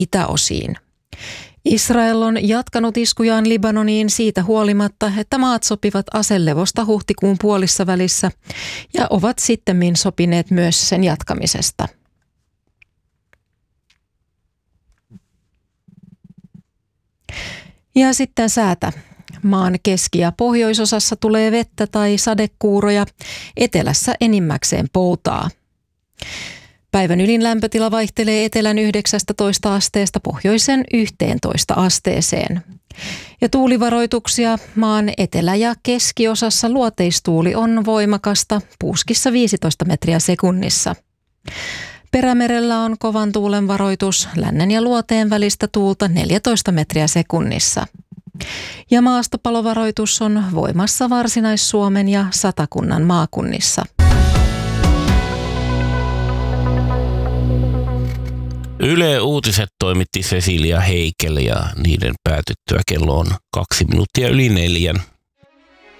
itäosiin. Israel on jatkanut iskujaan Libanoniin siitä huolimatta, että maat sopivat aselevosta huhtikuun puolissa välissä ja ovat sittemmin sopineet myös sen jatkamisesta. Ja sitten säätä. Maan keski- ja pohjoisosassa tulee vettä tai sadekuuroja, etelässä enimmäkseen poutaa. Päivän ylin lämpötila vaihtelee etelän 19 asteesta pohjoisen 11 asteeseen. Ja tuulivaroituksia maan etelä- ja keskiosassa luoteistuuli on voimakasta, puuskissa 15 metriä sekunnissa. Perämerellä on kovan tuulen varoitus, lännen ja luoteen välistä tuulta 14 metriä sekunnissa. Ja maastopalovaroitus on voimassa Varsinais-Suomen ja Satakunnan maakunnissa. Yle Uutiset toimitti Cecilia Heikel ja niiden päätyttyä kello on 2 minuuttia yli 4.